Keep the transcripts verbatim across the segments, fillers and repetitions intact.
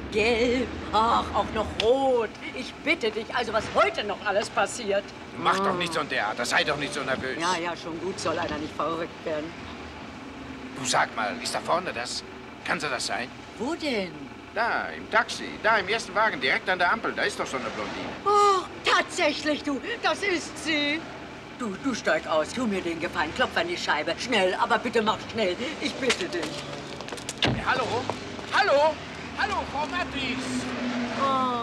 gelb, ach, auch noch rot. Ich bitte dich, also was heute noch alles passiert. Mach doch nicht so ein Theater, sei doch nicht so nervös. Ja, ja, schon gut, soll einer nicht verrückt werden. Du sag mal, ist da vorne das? Kann sie das sein? Wo denn? Da, im Taxi, da im ersten Wagen, direkt an der Ampel, da ist doch so eine Blondine. Oh, tatsächlich, du, das ist sie. Du, du steig aus, tu mir den Gefallen, klopf an die Scheibe. Schnell, aber bitte mach schnell, ich bitte dich. Ja, hallo? Hallo? Hallo, Frau Mattis. Oh.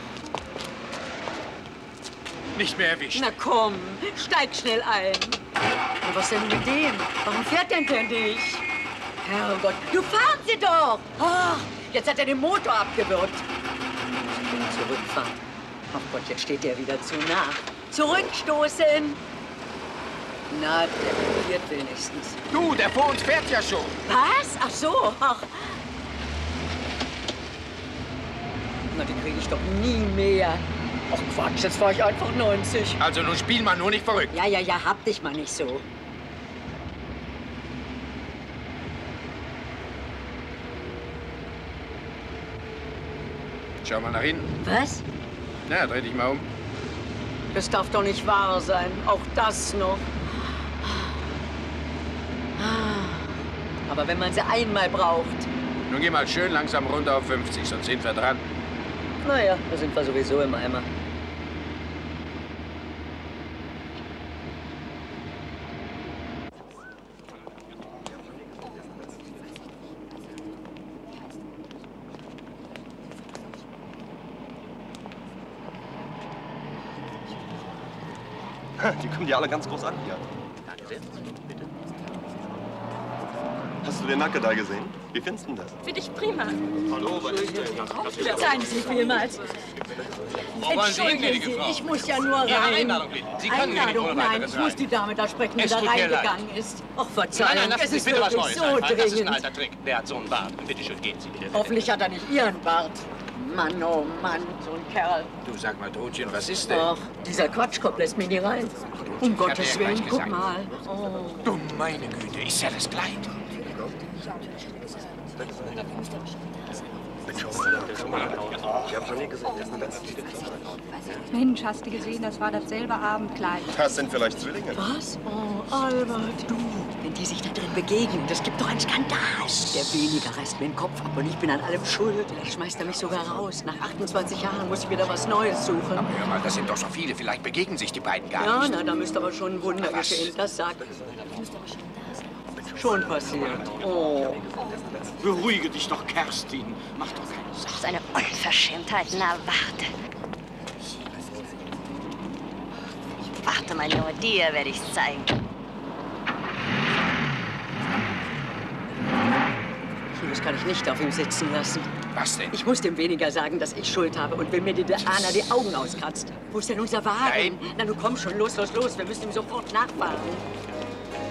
Nicht mehr erwischt. Na komm, steig schnell ein. Na, was denn mit dem? Warum fährt denn der nicht? Herrgott, du fahren Sie doch! Oh, jetzt hat er den Motor abgewürgt. Ich will zurückfahren. Ach Gott, jetzt steht der wieder zu nah. Zurückstoßen! Na, der probiert wenigstens. Du, der vor uns fährt ja schon. Was? Ach so, ach. Na, die kriege ich doch nie mehr. Ach Quatsch, jetzt fahr ich einfach neunzig. Also nun spiel mal nur nicht verrückt. Ja, ja, ja, hab dich mal nicht so. Schau mal nach hinten. Was? Na, dreh dich mal um. Das darf doch nicht wahr sein. Auch das noch. Aber wenn man sie einmal braucht. Nun geh mal schön langsam runter auf fünfzig, sonst sind wir dran. Naja, da sind wir sowieso im Eimer. Die kommen dir alle ganz groß an hier. Danke sehr. Bitte. Hast du den Nackedei gesehen? Wie findest du das? Finde ich prima. Hallo, was ist denn? Verzeihen Sie vielmals. Wo wollen Sie hin, Entschuldigen gnädige Sie, Frau? ich muss ja nur Ja, rein. Einladung bitte. Sie können hier nicht Einladung, ohne nein, weiteres ich muss rein. die Dame da sprechen, die Es da tut mir leid. reingegangen ist. Ach, Verzeihung, Nein, nein, lassen es Sie ist bitte was wirklich Neues so einfallen. Das ist ein dringend. alter Trick. Der hat so einen Bart. Bitte schön, gehen Sie bitte. Hoffentlich hat er nicht Ihren Bart. Mann, oh Mann, so ein Kerl. Du sag mal, Totchen, was ist denn? Ach, dieser Quatschkopf lässt mich nie rein. Um Ich hab Gottes dir ja Willen, gleich guck gesagt. mal. Oh. Du meine Güte, ist ja das Kleid. Ich hab schon nie gesehen. Das ist eine ganz Mensch, hast du gesehen, das war dasselbe Abendkleid. Das sind vielleicht Zwillinge. Was? Oh, Albert, du. Wenn die sich da drin begegnen, das gibt doch einen Skandal. Der weniger reißt mir den Kopf ab und ich bin an allem schuld. Vielleicht schmeißt er mich sogar raus. Nach achtundzwanzig Jahren muss ich wieder was Neues suchen. Aber hör mal, das sind doch so viele. Vielleicht begegnen sich die beiden gar Ja, nicht. na, da müsste aber schon ein Wunder Was? geschehen. Das sagt schon passiert. Oh. Beruhige dich doch, Kerstin. Mach doch keine Sache. Das ist eine Unverschämtheit. Na, warte. Warte mal nur, dir werde ich's zeigen. Das kann ich nicht auf ihm sitzen lassen. Was denn? Ich muss dem weniger sagen, dass ich Schuld habe und wenn mir die Diana die Augen auskratzt. Wo ist denn unser Wagen? Nein. Na, du komm schon, los, los, los. Wir müssen ihm sofort nachfahren.